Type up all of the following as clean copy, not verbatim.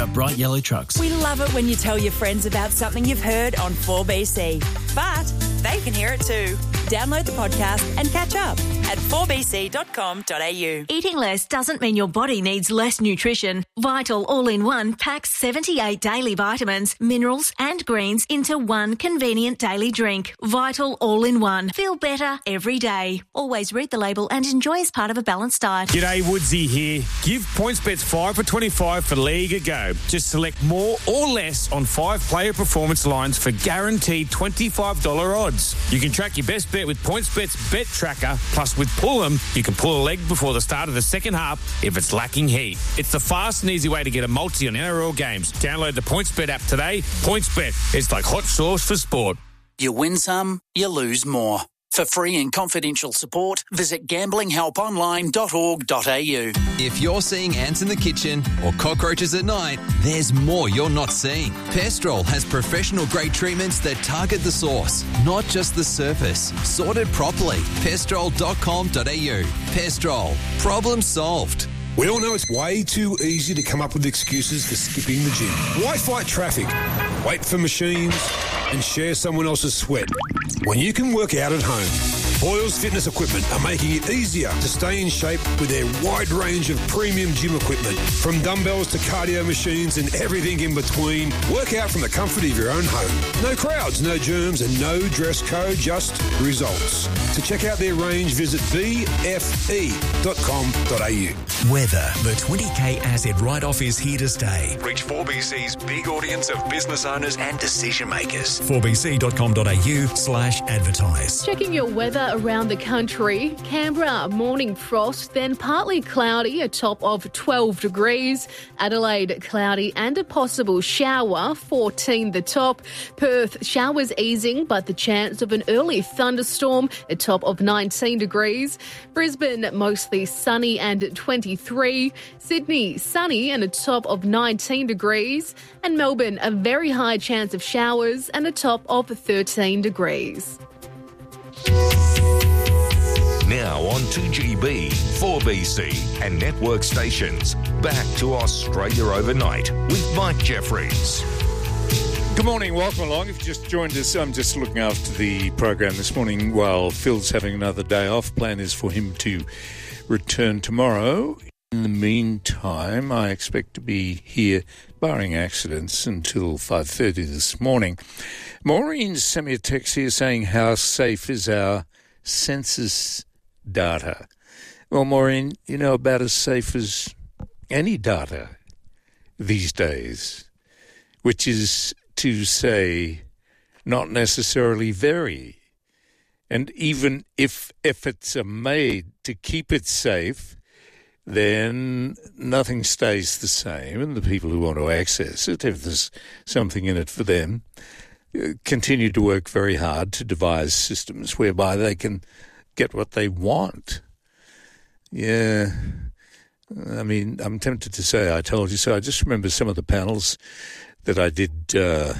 Bright yellow trucks. We love it when you tell your friends about something you've heard on 4BC. But they can hear it too. Download the podcast and catch up at 4bc.com.au. Eating less doesn't mean your body needs less nutrition. Vital All-in-One packs 78 daily vitamins, minerals and greens into one convenient daily drink. Vital All-in-One. Feel better every day. Always read the label and enjoy as part of a balanced diet. G'day, Woodsy here. Give PointsBets 5 for 25 for League a go. Just select more or less on 5-player performance lines for guaranteed $25 odds. You can track your best bet with PointsBet's Bet Tracker. Plus, with Pull'em, you can pull a leg before the start of the second half if it's lacking heat. It's the fast and easy way to get a multi on NRL games. Download the PointsBet app today. PointsBet, it's like hot sauce for sport. You win some, you lose more. For free and confidential support, visit gamblinghelponline.org.au. If you're seeing ants in the kitchen or cockroaches at night, there's more you're not seeing. Pestrol has professional-grade treatments that target the source, not just the surface. Sorted properly. Pestrol.com.au. Pestrol. Problem solved. We all know it's way too easy to come up with excuses for skipping the gym. Why fight traffic, wait for machines, and share someone else's sweat when you can work out at home? Boyle's Fitness Equipment are making it easier to stay in shape with their wide range of premium gym equipment. From dumbbells to cardio machines and everything in between, work out from the comfort of your own home. No crowds, no germs, and no dress code, just results. To check out their range, visit bfe.com.au. Weather. The 20k asset write-off is here to stay. Reach 4BC's big audience of business owners and decision makers. 4bc.com.au/advertise. Checking your weather around the country. Canberra, morning frost, then partly cloudy, a top of 12 degrees. Adelaide, cloudy and a possible shower, 14 the top. Perth, showers easing, but the chance of an early thunderstorm, a top of 19 degrees. Brisbane, mostly sunny and 23. Sydney, sunny and a top of 19 degrees. And Melbourne, a very high chance of showers and a top of 13 degrees. Now on 2GB, 4BC and network stations. Back to Australia Overnight with Mike Jeffries. Good morning, welcome along. If you just joined us, I'm just looking after the program this morning while Phil's having another day off. Plan is for him to return tomorrow. In the meantime, I expect to be here, barring accidents, until 5:30 this morning. Maureen sent me a text here saying, how safe is our census data? Well, Maureen, you know, about as safe as any data these days, which is to say not necessarily very. And even if efforts are made to keep it safe, then nothing stays the same, and the people who want to access it, if there's something in it for them, continue to work very hard to devise systems whereby they can get what they want. Yeah. I mean, I'm tempted to say I told you so. I just remember some of the panels that I did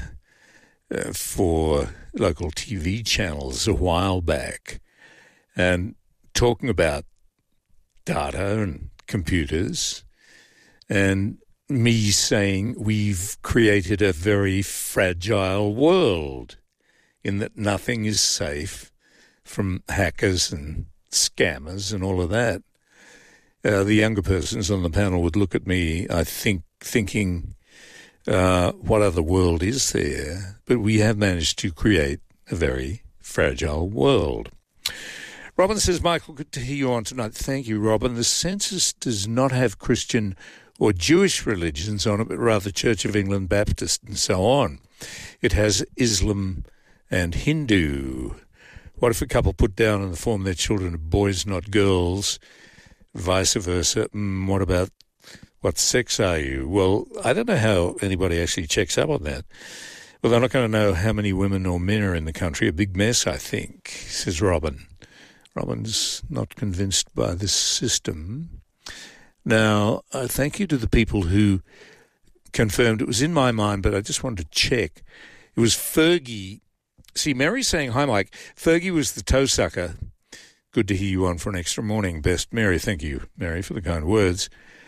for local TV channels a while back, and talking about data and computers, and me saying we've created a very fragile world in that nothing is safe from hackers and scammers and all of that. The younger persons on the panel would look at me, I think, thinking, what other world is there? But we have managed to create a very fragile world. Robin says, Michael, good to hear you on tonight. Thank you, Robin. The census does not have Christian or Jewish religions on it, but rather Church of England, Baptist, and so on. It has Islam and Hindu. What if a couple put down on the form their children are boys, not girls, vice versa? What about what sex are you? Well, I don't know how anybody actually checks up on that. Well, they're not going to know how many women or men are in the country. A big mess, I think, says Robin. Robin's not convinced by this system. Now, thank you to the people who confirmed. It was in my mind, but I just wanted to check. It was Fergie. See, Mary's saying, hi, Mike. Fergie was the toe sucker. Good to hear you on for an extra morning. Best, Mary. Thank you, Mary, for the kind words.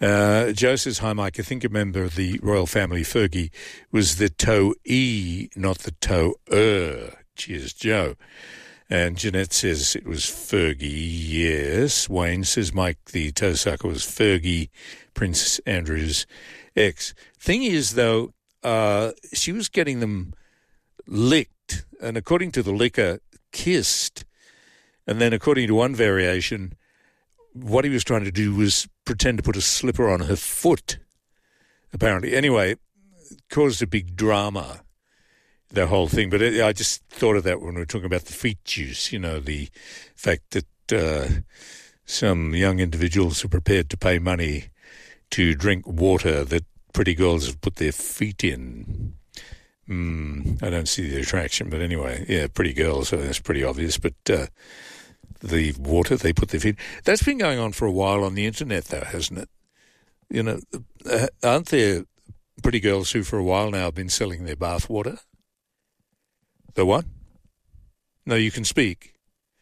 Joe says, hi, Mike. I think a member of the royal family, Fergie, was the toe-e, not the toe-er. Cheers, Joe. And Jeanette says it was Fergie, yes. Wayne says, Mike, the toe sucker was Fergie, Prince Andrew's ex. Thing is, though, she was getting them licked, and according to the liquor, kissed. And then according to one variation, what he was trying to do was pretend to put a slipper on her foot, apparently. Anyway, it caused a big drama, the whole thing. But I just thought of that when we were talking about the feet juice, you know, the fact that some young individuals are prepared to pay money to drink water that pretty girls have put their feet in. I don't see the attraction, but anyway, yeah, pretty girls, so that's pretty obvious. But the water they put their feet... That's been going on for a while on the internet, though, hasn't it? You know, aren't there pretty girls who for a while now have been selling their bath water? The what? No, you can speak.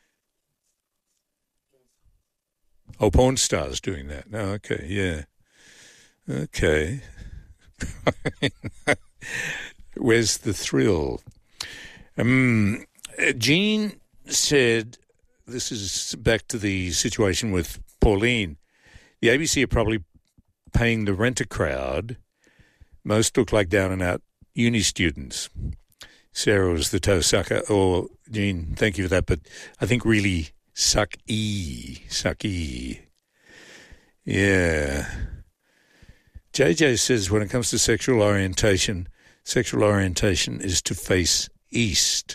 Oh, porn stars doing that. Oh, okay, yeah. Okay. Where's the thrill? Jean said, this is back to the situation with Pauline, the ABC are probably paying the rent-a-crowd. Most look like down-and-out uni students. Sarah was the toe sucker. Or, Jean, thank you for that, but I think really sucky. Yeah. JJ says when it comes to sexual orientation is to face east.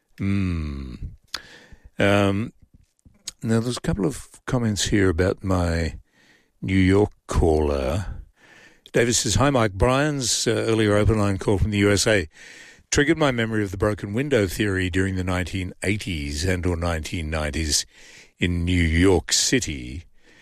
Now, there's a couple of comments here about my New York caller. David says, hi, Mike. Brian's earlier open line call from the USA triggered my memory of the broken window theory during the 1980s and or 1990s in New York City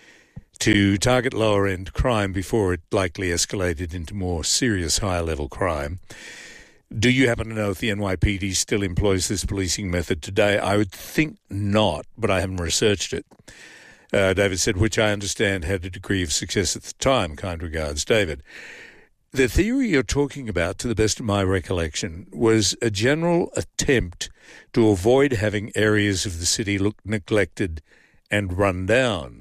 to target lower-end crime before it likely escalated into more serious higher-level crime. Do you happen to know if the NYPD still employs this policing method today? I would think not, but I haven't researched it. David said, which I understand had a degree of success at the time. Kind regards, David. The theory you're talking about, to the best of my recollection, was a general attempt to avoid having areas of the city look neglected and run down,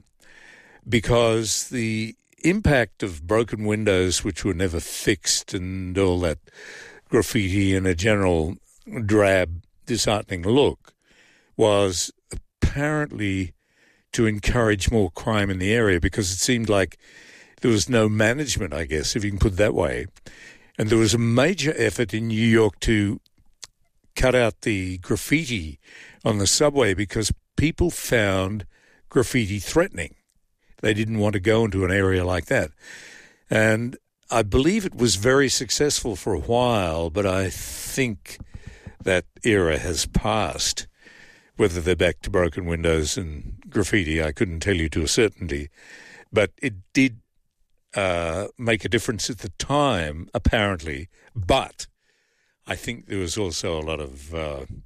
because the impact of broken windows, which were never fixed, and all that graffiti and a general drab, disheartening look, was apparently to encourage more crime in the area, because it seemed like there was no management, I guess, if you can put it that way. And there was a major effort in New York to cut out the graffiti on the subway because people found graffiti threatening. They didn't want to go into an area like that. And I believe it was very successful for a while, but I think that era has passed. Whether they're back to broken windows and graffiti, I couldn't tell you to a certainty. But it did make a difference at the time, apparently. But I think there was also a lot of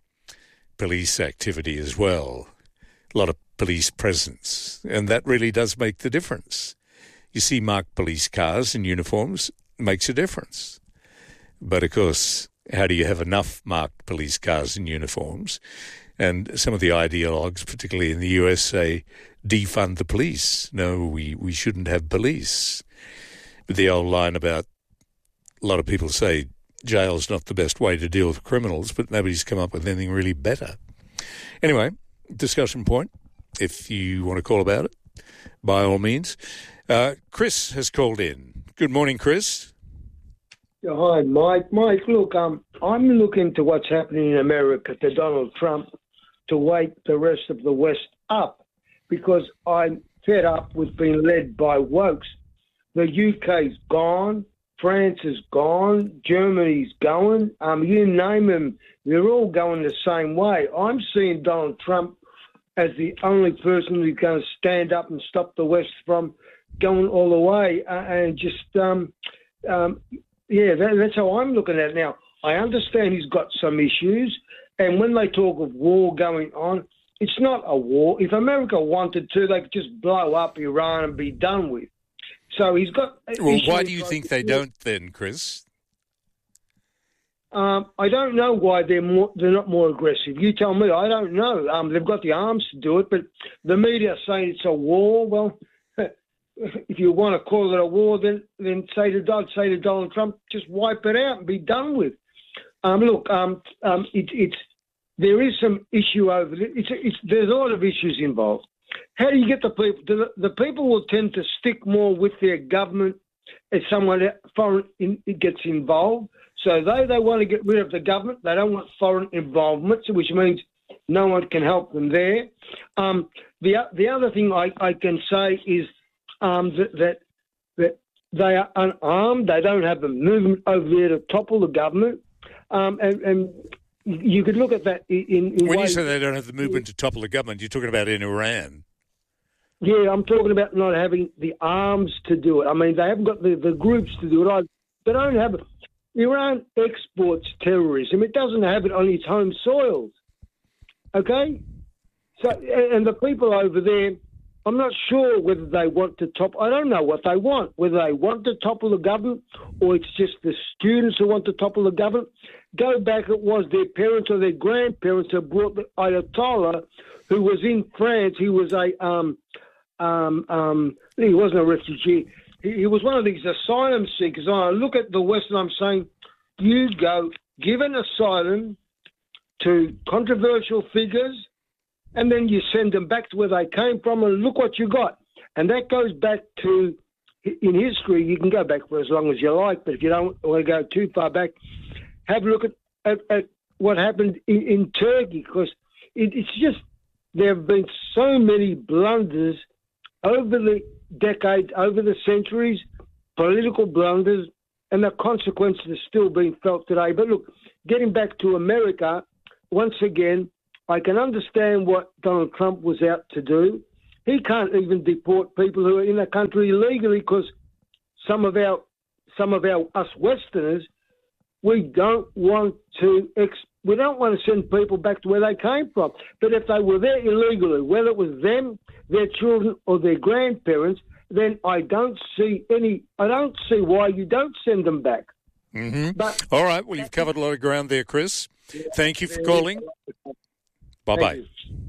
police activity as well, a lot of police presence, and that really does make the difference. You see marked police cars and uniforms, makes a difference. But, of course, how do you have enough marked police cars and uniforms? And some of the ideologues, particularly in the US, say, defund the police. No, we shouldn't have police. But the old line about, a lot of people say, jail's not the best way to deal with criminals, but nobody's come up with anything really better. Anyway, discussion point, if you want to call about it, by all means. Chris has called in. Good morning, Chris. Hi, Mike. Mike, look, I'm looking to what's happening in America to Donald Trump to wake the rest of the West up, because I'm fed up with being led by wokes. The UK's gone, France is gone, Germany's going, you name them, they're all going the same way. I'm seeing Donald Trump as the only person who's going to stand up and stop the West from going all the way, and just, that's how I'm looking at it now. I understand he's got some issues, and when they talk of war going on, it's not a war. If America wanted to, they could just blow up Iran and be done with. So he's got... Well, why do you think they don't then, Chris? I don't know why they're not more aggressive. You tell me. I don't know. They've got the arms to do it, but the media are saying it's a war. Well, if you want to call it a war, then say to Donald Trump, just wipe it out and be done with. There is some issue over it. There's a lot of issues involved. How do you get the people? The people will tend to stick more with their government as someone foreign gets involved. So they want to get rid of the government. They don't want foreign involvement, which means no one can help them there. The other thing I can say is that they are unarmed. They don't have a movement over there to topple the government. And you could look at that in when ways... you say they don't have the movement to topple the government, you're talking about in Iran. Yeah, I'm talking about not having the arms to do it. I mean, they haven't got the groups to do it. They don't have it. Iran exports terrorism. It doesn't have it on its home soils. Okay? So, and the people over there, I'm not sure whether they want to topple. I don't know what they want, whether they want to topple the government or it's just the students who want to topple the government. Go back, it was their parents or their grandparents who brought the Ayatollah, who was in France. He was he wasn't a refugee. He was one of these asylum seekers. I look at the West and I'm saying, you go give an asylum to controversial figures and then you send them back to where they came from and look what you got. And that goes back to, in history, you can go back for as long as you like, but if you don't want to go too far back, have a look at what happened in Turkey, because it's just, there have been so many blunders over the decades, over the centuries, political blunders, and the consequences are still being felt today. But look, getting back to America, once again, I can understand what Donald Trump was out to do. He can't even deport people who are in the country illegally because some of us Westerners, we don't want to send people back to where they came from. But if they were there illegally, whether it was them, their children, or their grandparents, then I don't see why you don't send them back. Mm-hmm. But, all right. Well, you've covered a lot of ground there, Chris. Thank you for calling. Bye-bye.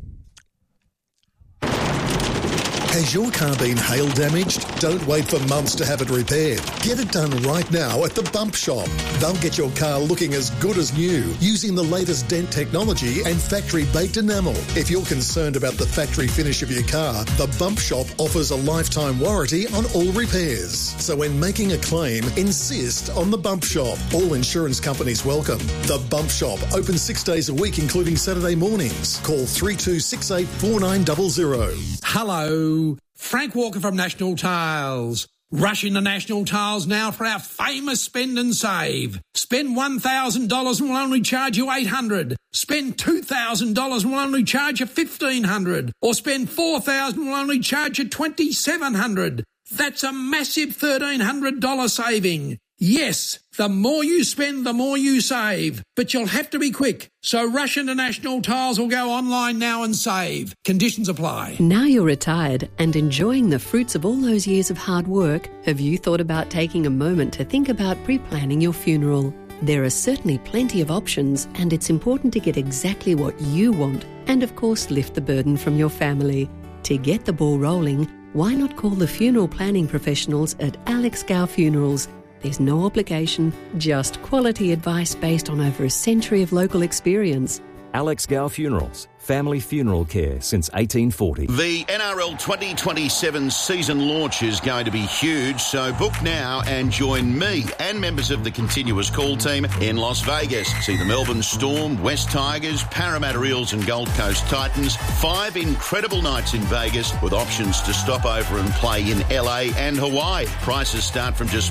Has your car been hail damaged? Don't wait for months to have it repaired. Get it done right now at the Bump Shop. They'll get your car looking as good as new using the latest dent technology and factory-baked enamel. If you're concerned about the factory finish of your car, the Bump Shop offers a lifetime warranty on all repairs. So when making a claim, insist on the Bump Shop. All insurance companies welcome. The Bump Shop, open 6 days a week, including Saturday mornings. Call 3268 4900. Hello. Frank Walker from National Tiles. Rush into National Tiles now for our famous spend and save. Spend $1,000 and we'll only charge you $800. Spend $2,000 and we'll only charge you $1,500. Or spend $4,000 and we'll only charge you $2,700. That's a massive $1,300 saving. Yes, the more you spend, the more you save. But you'll have to be quick. So rush into National Tiles or go online now and save. Conditions apply. Now you're retired and enjoying the fruits of all those years of hard work, have you thought about taking a moment to think about pre-planning your funeral? There are certainly plenty of options, and it's important to get exactly what you want and, of course, lift the burden from your family. To get the ball rolling, why not call the funeral planning professionals at Alex Gow Funerals? There's no obligation, just quality advice based on over a century of local experience. Alex Gow Funerals, family funeral care since 1840. The NRL 2027 season launch is going to be huge, so book now and join me and members of the Continuous Call team in Las Vegas. See the Melbourne Storm, West Tigers, Parramatta Eels and Gold Coast Titans. 5 incredible nights in Vegas with options to stop over and play in LA and Hawaii. Prices start from just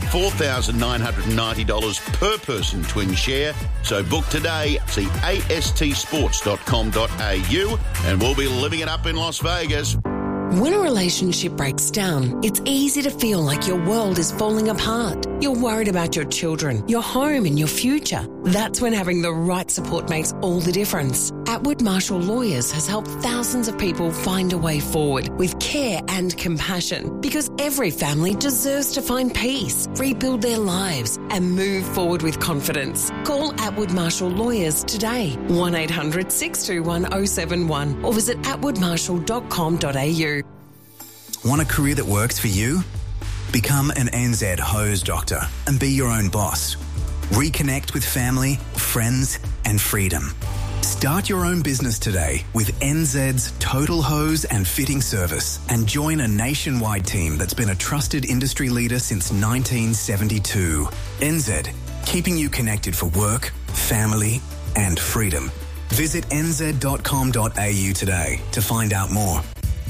$4,990 per person twin share. So book today. See astsports.com.au and we'll be living it up in Las Vegas. When a relationship breaks down, it's easy to feel like your world is falling apart. You're worried about your children, your home and your future. That's when having the right support makes all the difference. Atwood Marshall Lawyers has helped thousands of people find a way forward with care and compassion, because every family deserves to find peace, rebuild their lives and move forward with confidence. Call Atwood Marshall Lawyers today, 1800 621 071, or visit atwoodmarshall.com.au. Want a career that works for you? Become an NZ hose doctor and be your own boss. Reconnect with family, friends and freedom. Start your own business today with NZ's Total Hose and Fitting Service and join a nationwide team that's been a trusted industry leader since 1972. NZ, keeping you connected for work, family and freedom. Visit nz.com.au today to find out more.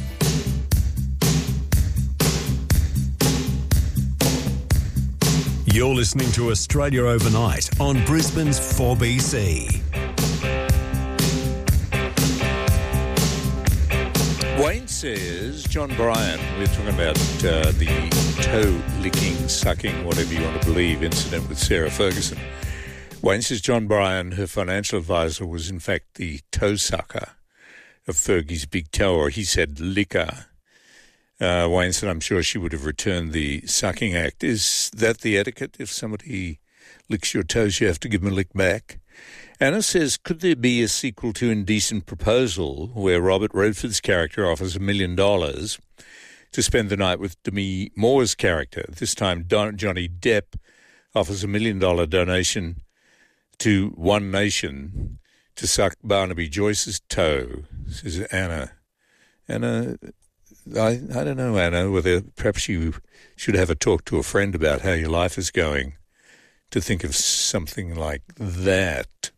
You're listening to Australia Overnight on Brisbane's 4BC. Wayne says, John Bryan, we're talking about the toe-licking, sucking, whatever you want to believe, incident with Sarah Ferguson. Wayne says John Bryan, her financial advisor, was in fact the toe sucker of Fergie's big toe, or he said licker. Wayne said, I'm sure she would have returned the sucking act. Is that the etiquette? If somebody licks your toes, you have to give them a lick back? Anna says, could there be a sequel to Indecent Proposal where Robert Redford's character offers $1 million to spend the night with Demi Moore's character? This time, Johnny Depp offers $1 million donation to One Nation to suck Barnaby Joyce's toe, says Anna. Anna, I don't know, Anna, whether perhaps you should have a talk to a friend about how your life is going to think of something like that.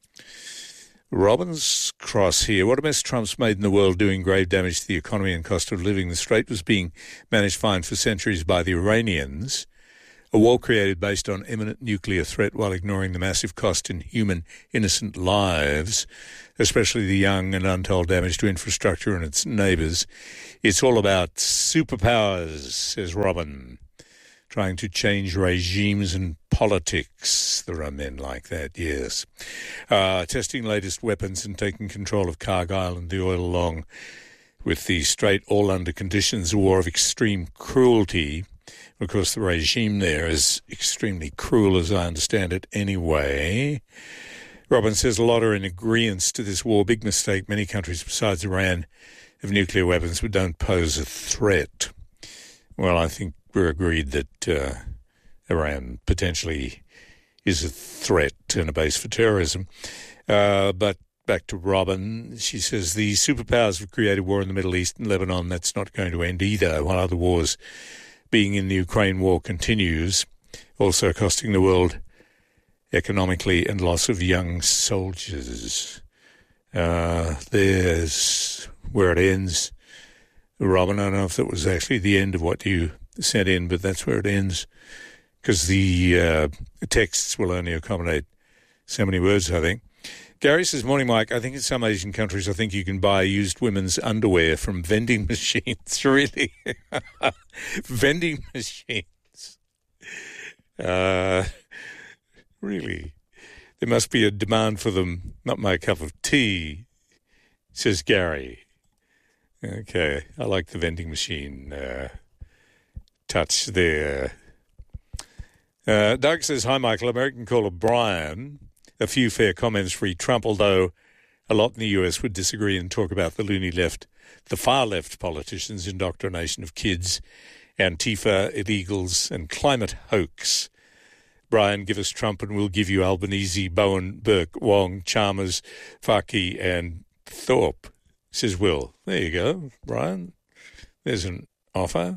Robin's Cross here. What a mess Trump's made in the world, doing grave damage to the economy and cost of living. The Strait was being managed fine for centuries by the Iranians, a wall created based on imminent nuclear threat while ignoring the massive cost in human innocent lives, especially the young, and untold damage to infrastructure and its neighbours. It's all about superpowers, says Robin, trying to change regimes and politics. There are men like that, yes. Testing latest weapons and taking control of Cargill and the oil along with the Strait, all under conditions, a war of extreme cruelty. Of course, the regime there is extremely cruel, as I understand it anyway. Robin says a lot are in agreement to this war. Big mistake. Many countries besides Iran have nuclear weapons but don't pose a threat. Well, I think we're agreed that Iran potentially is a threat and a base for terrorism. But back to Robin, she says the superpowers have created war in the Middle East and Lebanon. That's not going to end either, while other wars, being in the Ukraine war, continues, also costing the world economically and loss of young soldiers. There's where it ends. Robin, I don't know if that was actually the end of what you sent in, but that's where it ends, because the texts will only accommodate so many words, I think. Gary says, morning, Mike. I think in some Asian countries, I think you can buy used women's underwear from vending machines. Really? Vending machines. Really? There must be a demand for them. Not my cup of tea, says Gary. Okay, I like the vending machine touch there. Doug says, hi, Michael. American caller Brian. A few fair comments re Trump, although a lot in the US would disagree and talk about the loony left, the far left politicians' indoctrination of kids, Antifa, illegals, and climate hoax. Brian, give us Trump and we'll give you Albanese, Bowen, Burke, Wong, Chalmers, Farkey, and Thorpe, says Will. There you go, Brian. There's an offer.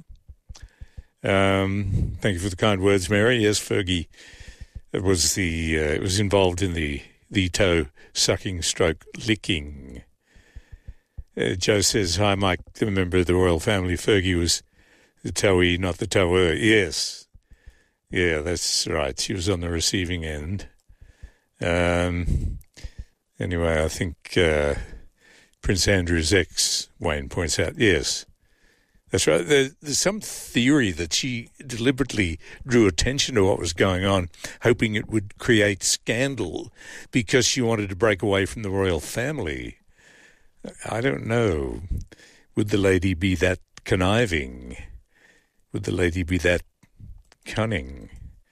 Thank you for the kind words, Mary. Yes, Fergie. It was involved in the toe sucking stroke licking. Joe says, hi, Mike, a member of the royal family. Fergie was the toey, not the tower. Yes. Yeah, that's right. She was on the receiving end. Anyway, I think Prince Andrew's ex, Wayne points out, yes, That's right. There's some theory that she deliberately drew attention to what was going on, hoping it would create scandal because she wanted to break away from the royal family. I don't know. Would the lady be that conniving? Would the lady be that cunning?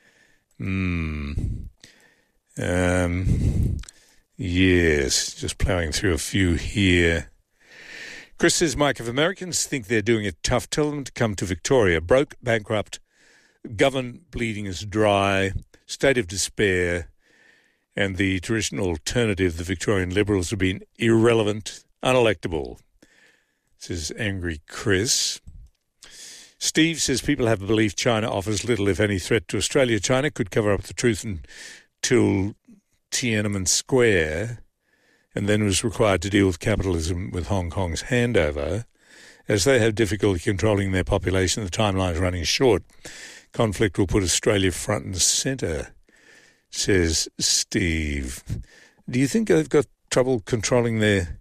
Yes, just ploughing through a few here. Chris says, Mike, if Americans think they're doing it tough, tell them to come to Victoria. Broke, bankrupt, government bleeding us dry, state of despair, and the traditional alternative, the Victorian Liberals, have been irrelevant, unelectable, says angry Chris. Steve says, people have a belief China offers little, if any, threat to Australia. China could cover up the truth until Tiananmen Square, and then was required to deal with capitalism with Hong Kong's handover. As they have difficulty controlling their population, the timeline is running short. Conflict will put Australia front and centre, says Steve. Do you think they've got trouble controlling their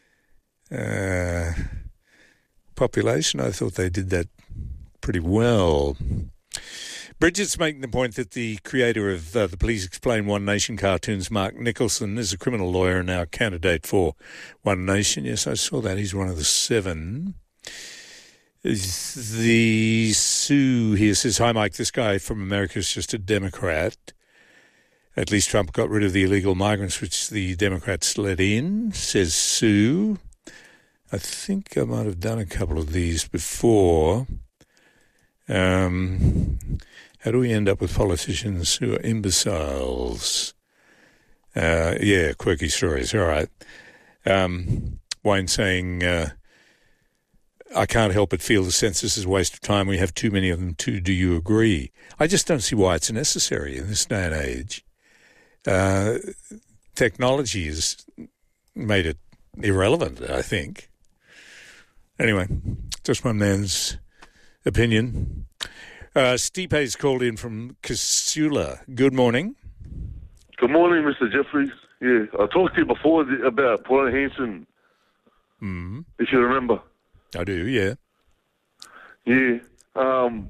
population? I thought they did that pretty well. Bridget's making the point that the creator of the Please Explain One Nation cartoons, Mark Nicholson, is a criminal lawyer and now a candidate for One Nation. Yes, I saw that. He's one of the 7. The Sue here says, hi, Mike, this guy from America is just a Democrat. At least Trump got rid of the illegal migrants, which the Democrats let in, says Sue. I think I might have done a couple of these before. How do we end up with politicians who are imbeciles? Quirky stories. All right. Wayne saying, I can't help but feel the census is a waste of time. We have too many of them too. Do you agree? I just don't see why it's necessary in this day and age. Technology has made it irrelevant, I think. Anyway, just my man's opinion. Stipe's called in from Casula. Good morning. Good morning, Mr. Jeffries. Yeah, I talked to you before about Paula Hanson, if you remember. I do, yeah. Yeah. I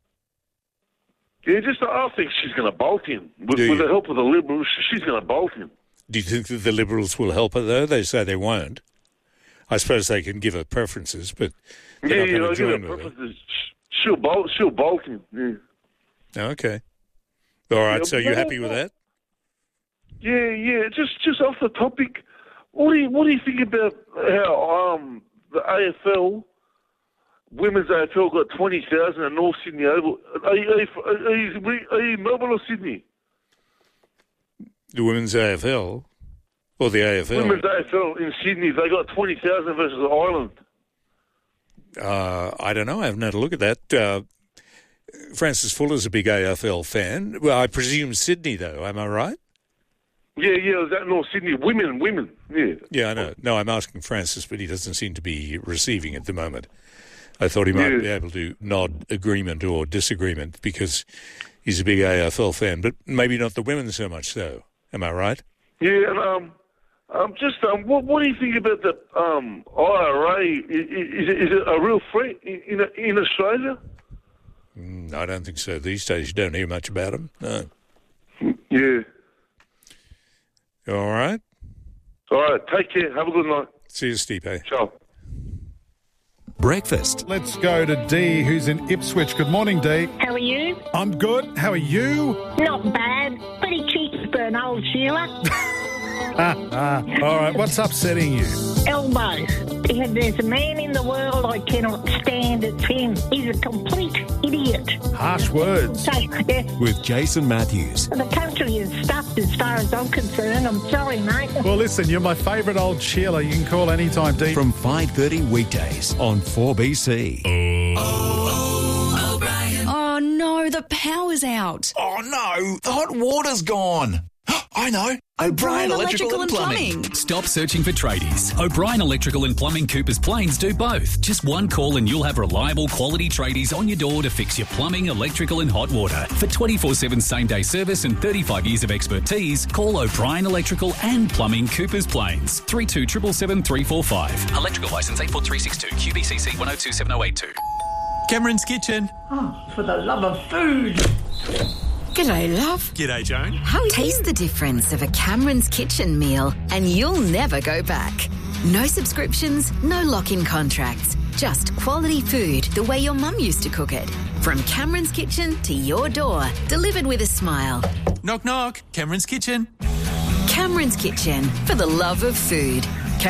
think she's going to bolt him. With the help of the Liberals, she's going to bolt him. Do you think that the Liberals will help her, though? They say they won't. I suppose they can give her preferences, but they're not going to join with her. She'll bolt him. Yeah. Okay. All right. So you're happy with that? Yeah. Just off the topic, what do you think about how the AFL, women's AFL, got 20,000 at North Sydney Oval? Are you Melbourne or Sydney? The women's AFL or the AFL? Women's AFL in Sydney, they got 20,000 versus Ireland. I don't know. I haven't had a look at that. Francis Fuller's a big AFL fan. Well, I presume Sydney, though. Am I right? Yeah. It was at North Sydney. Women. Yeah. Yeah, I know. No, I'm asking Francis, but he doesn't seem to be receiving at the moment. I thought he might be able to nod agreement or disagreement because he's a big AFL fan, but maybe not the women so much so. Am I right? Yeah, and what do you think about the IRA? Is it a real threat in Australia? I don't think so. These days you don't hear much about them. No. Yeah. All right. All right. Take care. Have a good night. See you, Stipe. Ciao. Breakfast. Let's go to Dee, who's in Ipswich. Good morning, Dee. How are you? I'm good. How are you? Not bad. Pretty cheeky for an old Sheila. All right, what's upsetting you? Elbows. There's a man in the world I cannot stand. It's him. He's a complete idiot. Harsh words. So, yeah. With Jason Matthews. The country is stuffed as far as I'm concerned. I'm sorry, mate. Well, listen, you're my favourite old Sheila. You can call anytime, Dee. From 5:30 weekdays on 4BC. Oh, no, the power's out. Oh, no, the hot water's gone. I know. O'Brien Electrical and Plumbing. Stop searching for tradies. O'Brien Electrical and Plumbing Coopers Plains do both. Just one call and you'll have reliable quality tradies on your door to fix your plumbing, electrical and hot water. For 24/7 same-day service and 35 years of expertise, call O'Brien Electrical and Plumbing Coopers Plains. 3277 345. Electrical licence 84362 QBCC 1027082. Cameron's Kitchen. Oh, for the love of food. G'day, love. G'day, Joan. How are you? Taste the difference of a Cameron's Kitchen meal and you'll never go back. No subscriptions, no lock-in contracts. Just quality food the way your mum used to cook it. From Cameron's Kitchen to your door, delivered with a smile. Knock, knock. Cameron's Kitchen. Cameron's Kitchen, for the love of food.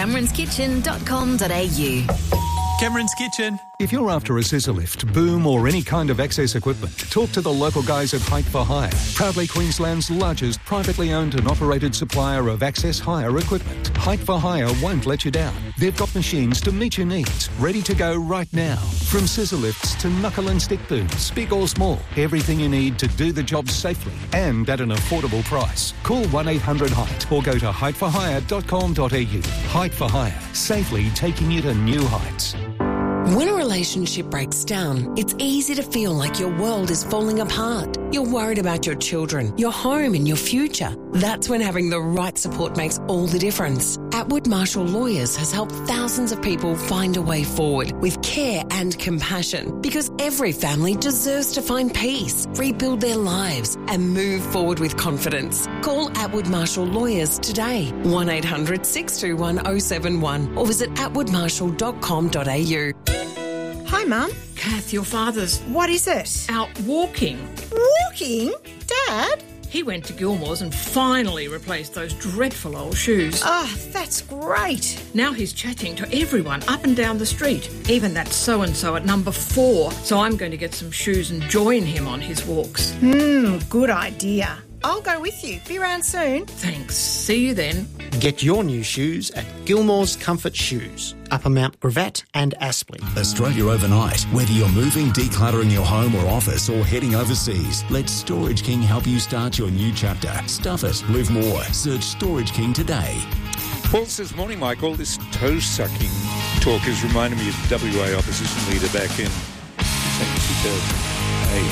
CameronsKitchen.com.au. Cameron's Kitchen. If you're after a scissor lift, boom or any kind of access equipment, talk to the local guys at Height for Hire. Proudly Queensland's largest privately owned and operated supplier of access hire equipment. Height for Hire won't let you down. They've got machines to meet your needs, ready to go right now. From scissor lifts to knuckle and stick booms, big or small, everything you need to do the job safely and at an affordable price. Call 1-800-HEIGHT or go to heightforhire.com.au. Height for Hire, safely taking you to new heights. When a relationship breaks down, it's easy to feel like your world is falling apart. You're worried about your children, your home and your future. That's when having the right support makes all the difference. Atwood Marshall Lawyers has helped thousands of people find a way forward with care and compassion, because every family deserves to find peace, rebuild their lives and move forward with confidence. Call Atwood Marshall Lawyers today, 1-800-621-071 or visit atwoodmarshall.com.au. Hi, Mum. Kath, your father's... What is it? Out walking. Walking? Dad? He went to Gilmore's and finally replaced those dreadful old shoes. Oh, that's great. Now he's chatting to everyone up and down the street, even that so-and-so at number 4. So I'm going to get some shoes and join him on his walks. Good idea. I'll go with you. Be around soon. Thanks. See you then. Get your new shoes at Gilmore's Comfort Shoes, Upper Mount Gravatt and Aspley. Australia Overnight. Whether you're moving, decluttering your home or office, or heading overseas, let Storage King help you start your new chapter. Stuff it. Live more. Search Storage King today. Paul says, morning, Michael. This toe-sucking talk has reminded me of the WA opposition leader back in 2008,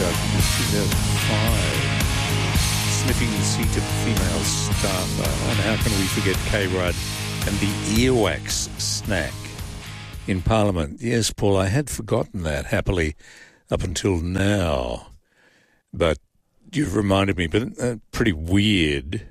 2005. Sniffing the seat of a female staffer. And how can we forget K-Rudd and the earwax snack in Parliament? Yes, Paul, I had forgotten that, happily, up until now. But you've reminded me, but pretty weird.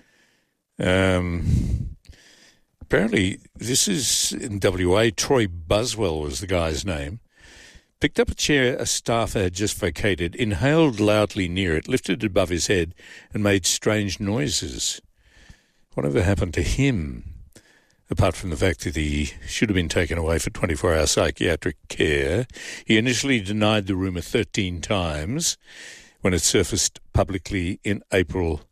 Apparently, this is in WA. Troy Buswell was the guy's name. Picked up a chair a staffer had just vacated, inhaled loudly near it, lifted it above his head, and made strange noises. Whatever happened to him? Apart from the fact that he should have been taken away for 24-hour psychiatric care. He initially denied the rumour 13 times when it surfaced publicly in April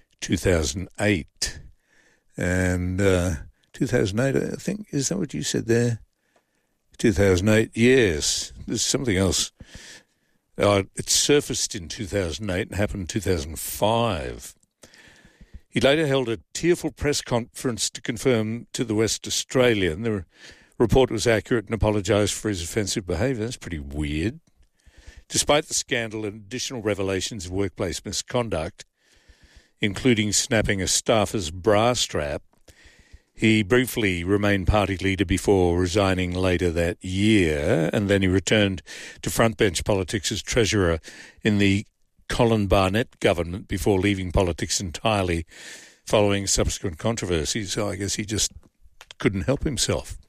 2008. And 2008, I think, is that what you said there? 2008, yes. There's something else. It surfaced in 2008 and happened in 2005. He later held a tearful press conference to confirm to the West Australian the report was accurate and apologised for his offensive behaviour. That's pretty weird. Despite the scandal and additional revelations of workplace misconduct, including snapping a staffer's bra strap, he briefly remained party leader before resigning later that year, and then he returned to frontbench politics as treasurer in the Colin Barnett government before leaving politics entirely following subsequent controversies. So I guess he just couldn't help himself.